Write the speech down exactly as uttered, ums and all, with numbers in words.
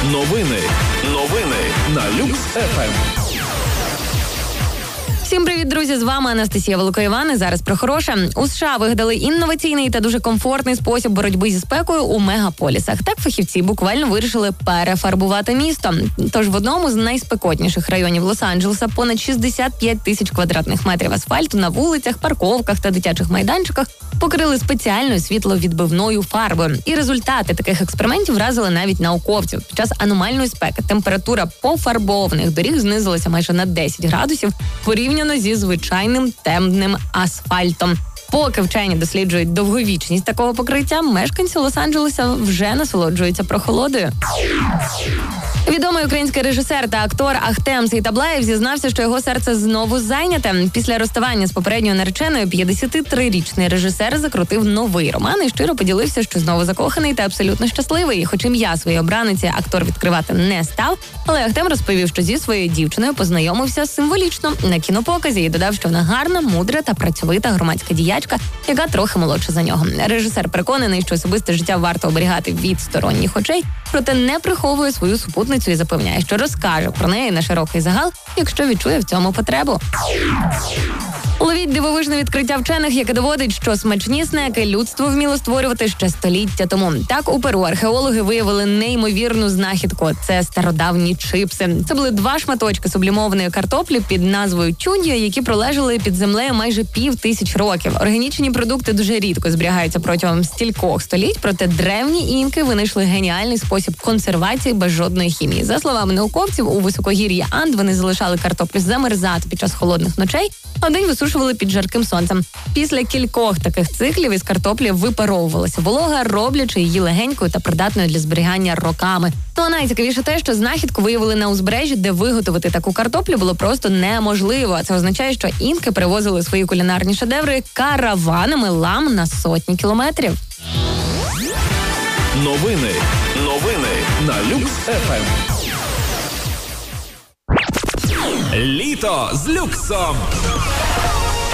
Новини. Новини на Люкс еф ем. Всім привіт, друзі! З вами Анастасія Великоїван. І зараз про хороше. У США вигадали інноваційний та дуже комфортний спосіб боротьби зі спекою у мегаполісах. Так фахівці буквально вирішили перефарбувати місто. Тож в одному з найспекотніших районів Лос-Анджелеса понад шістдесят п'ять тисяч квадратних метрів асфальту на вулицях, парковках та дитячих майданчиках покрили спеціальною світловідбивною фарбою. І результати таких експериментів вразили навіть науковців. Під час аномальної спеки температура пофарбованих доріг знизилася майже на десять градусів порівняно зі звичайним темним асфальтом. Поки вчені досліджують довговічність такого покриття, мешканці Лос-Анджелеса вже насолоджуються прохолодою. Відомий український режисер та актор Ахтем Сейтаблаєв зізнався, що його серце знову зайняте. Після розставання з попередньою нареченою п'ятдесятитрирічний режисер закрутив новий роман і щиро поділився, що знову закоханий та абсолютно щасливий. Хоч ім'я своєї обраниці актор відкривати не став, але Ахтем розповів, що зі своєю дівчиною познайомився символічно на кінопоказі і додав, що вона гарна, мудра та працьовита громадська діячка, яка трохи молодша за нього. Режисер переконаний, що особисте життя варто оберігати від сторонніх очей, проте не приховує свою супутницю і запевняє, що розкаже про неї на широкий загал, якщо відчує в цьому потребу. Ловіть дивовижне відкриття вчених, яке доводить, що смачні снеки людство вміло створювати ще століття тому. Так, у Перу археологи виявили неймовірну знахідку. Це стародавні чипси. Це були два шматочки сублімованої картоплі під назвою тюнья, які пролежали під землею майже пів тисяч років. Органічні продукти дуже рідко зберігаються протягом стількох століть, проте древні інки винайшли геніальний спосіб консервації без жодної хімії. За словами науковців, у високогір'ї Анд вони залишали картоплю замерзати під час холодних ночей, а день висушували під жарким сонцем. Після кількох таких циклів із картоплі випаровувалася волога, роблячи її легенькою та придатною для зберігання роками. Ну а найцікавіше те, що знахідку виявили на узбережжі, де виготовити таку картоплю було просто неможливо. Це означає, що інки перевозили свої кулінарні шедеври караванами лам на сотні кілометрів. Новини. Новини на Люкс еф ем. Літо з люксом.